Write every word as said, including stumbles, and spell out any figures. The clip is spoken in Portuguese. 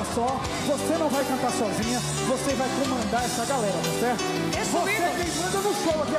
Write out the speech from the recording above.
só, você não vai cantar sozinha, você vai comandar essa galera, tá certo? Isso Você mesmo. quem manda no show aqui